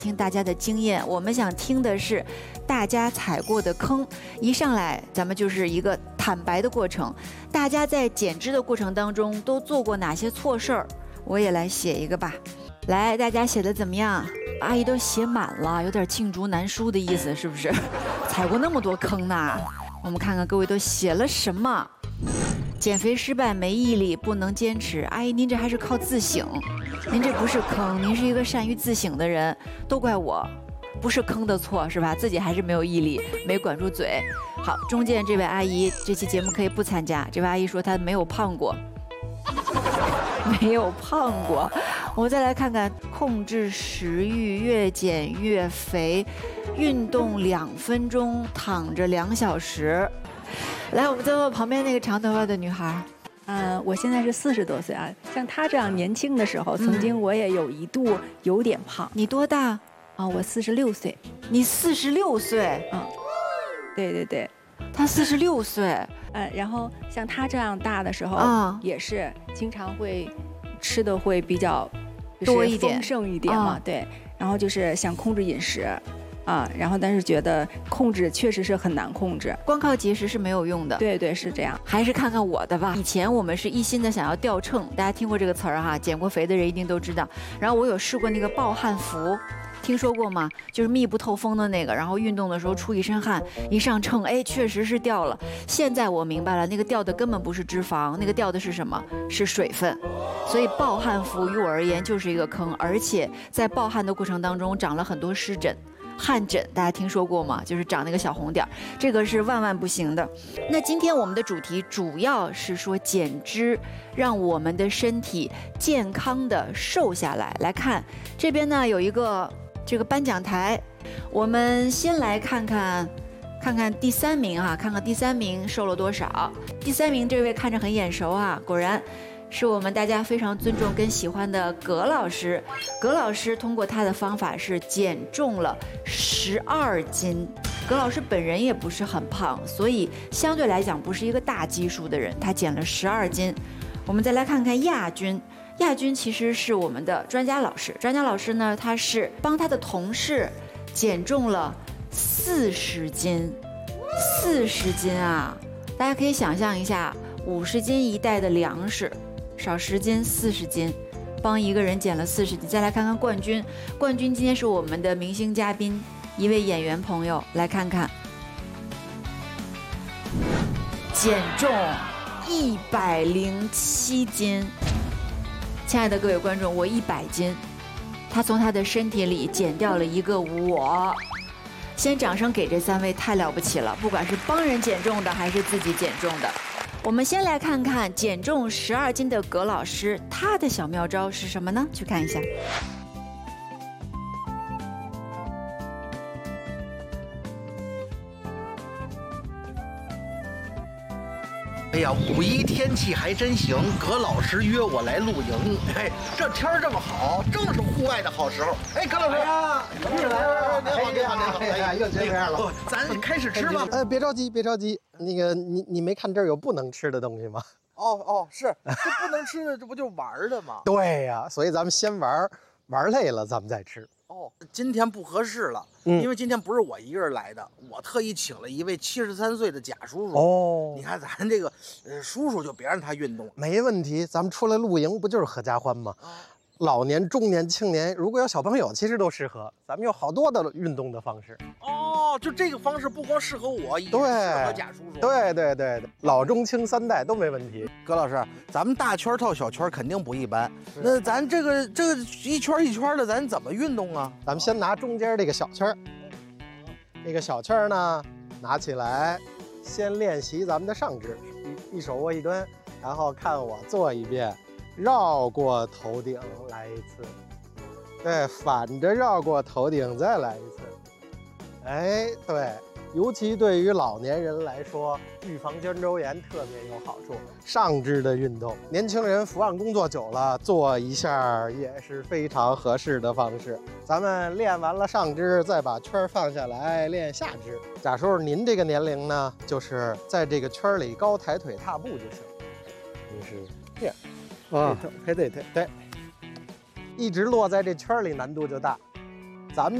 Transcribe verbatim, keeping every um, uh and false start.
听大家的经验，我们想听的是大家踩过的坑。一上来，咱们就是一个坦白的过程。大家在减脂的过程当中都做过哪些错事儿？我也来写一个吧。来，大家写的怎么样？阿姨都写满了，有点罄竹难书的意思，是不是？踩过那么多坑呢？我们看看各位都写了什么。减肥失败，没毅力，不能坚持。阿姨，您这还是靠自省，您这不是坑，您是一个善于自省的人。都怪我，不是坑的错，是吧？自己还是没有毅力，没管住嘴。好，中间这位阿姨，这期节目可以不参加。这位阿姨说她没有胖过，没有胖过。我们再来看看，控制食欲，越减越肥，运动两分钟，躺着两小时。来，我们再问旁边那个长头发的女孩。 嗯、呃，我现在是四十多岁啊。像她这样年轻的时候，曾经我也有一度有点胖。 你多大？ 啊、哦，我四十六岁。 你四十六岁？ 嗯，对对对， 她四十六岁。 呃，然后像她这样大的时候，啊、也是经常会吃的会比较多一点、 丰盛一点嘛。对，然后就是想控制饮食。啊，然后但是觉得控制确实是很难控制， 光靠节食是没有用的。 对对，是这样。 还是看看我的吧。以前我们是一心的想要掉秤，大家听过这个词儿哈，减过肥的人一定都知道。然后我有试过那个暴汗服，听说过吗？就是密不透风的那个，然后运动的时候出一身汗，一上秤，哎，确实是掉了。现在我明白了，那个掉的根本不是脂肪，那个掉的是什么？是水分。所以暴汗服于我而言就是一个坑，而且在暴汗的过程当中长了很多湿疹。汗疹大家听说过吗？就是长那个小红点，这个是万万不行的。那今天我们的主题主要是说减脂，让我们的身体健康的瘦下来。来看这边呢有一个这个颁奖台，我们先来看看看看第三名哈，看看第三名瘦了多少。第三名这位看着很眼熟啊，果然是我们大家非常尊重跟喜欢的葛老师。葛老师通过他的方法是减重了十二斤。葛老师本人也不是很胖，所以相对来讲不是一个大基数的人，他减了十二斤。我们再来看看亚军，亚军其实是我们的专家老师。专家老师呢，他是帮他的同事减重了四十斤，四十斤啊！大家可以想象一下，五十斤一袋的粮食。少十斤，四十斤，帮一个人减了四十斤。再来看看冠军，冠军今天是我们的明星嘉宾，一位演员朋友，来看看，减重一百零七斤。亲爱的各位观众，我一百斤，他从他的身体里减掉了一个我。先掌声给这三位，太了不起了，不管是帮人减重的还是自己减重的。我们先来看看减重十二斤的葛老师，他的小妙招是什么呢？去看一下。 哎呀，五一天气还真行，葛老师约我来露营。哎，这天儿这么好，正是户外的好时候。哎，葛老师， 呀， 你来，您好，您好，您好， 哎呀，又见面了。 咱开始吃吧。 呃，别着急，别着急。那个，你你没看这儿有不能吃的东西吗？ 哦哦，是，这不能吃的，这不就玩的吗？ 对呀，所以咱们先玩，玩累了咱们再吃。 哦，今天不合适了，嗯、因为今天不是我一个人来的，我特意请了一位七十三岁的贾叔叔。哦，你看咱这个，呃，叔叔就别让他运动了。 没问题，咱们出来露营不就是合家欢吗？啊、老年、中年、青年，如果有小朋友，其实都适合。咱们有好多的运动的方式。 哦，就这个方式不光适合我，也适合贾叔叔。 对对对对，老中青三代都没问题。 葛老师，咱们大圈套小圈肯定不一般。那咱这个这个一圈一圈的，咱怎么运动啊？ 咱们先拿中间这个小圈，那个小圈呢拿起来，先练习咱们的上肢，一一手握一端，然后看我做一遍，绕过头顶来一次，对，反着绕过头顶再来一次。哎，对，尤其对于老年人来说，预防肩周炎特别有好处。上肢的运动，年轻人伏案工作久了，做一下也是非常合适的方式。咱们练完了上肢，再把圈放下来练下肢。贾叔，您这个年龄呢，就是在这个圈里高抬腿踏步就行。你是这样，啊，对对对对，一直落在这圈里难度就大。 咱们。